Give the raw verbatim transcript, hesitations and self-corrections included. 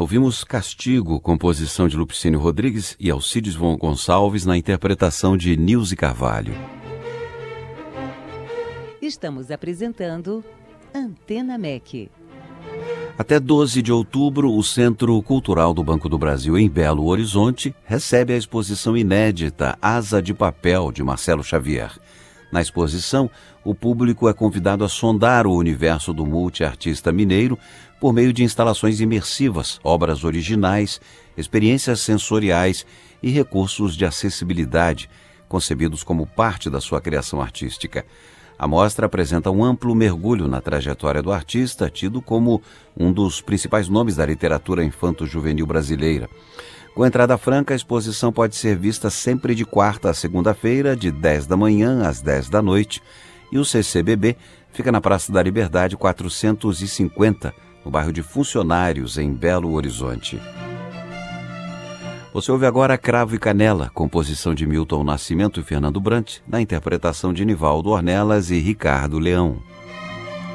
Ouvimos Castigo, composição de Lupicínio Rodrigues e Alcides Gonçalves na interpretação de Nilce Carvalho. Estamos apresentando Antena M E C. Até doze de outubro, o Centro Cultural do Banco do Brasil, em Belo Horizonte, recebe a exposição inédita Asa de Papel, de Marcelo Xavier. Na exposição, o público é convidado a sondar o universo do multiartista mineiro por meio de instalações imersivas, obras originais, experiências sensoriais e recursos de acessibilidade, concebidos como parte da sua criação artística. A mostra apresenta um amplo mergulho na trajetória do artista, tido como um dos principais nomes da literatura infanto-juvenil brasileira. Com entrada franca, a exposição pode ser vista sempre de quarta a segunda-feira, de dez da manhã às dez da noite, e o C C B B fica na Praça da Liberdade quatrocentos e cinquenta, no bairro de Funcionários, em Belo Horizonte. Você ouve agora Cravo e Canela, composição de Milton Nascimento e Fernando Brant, na interpretação de Nivaldo Ornelas e Ricardo Leão.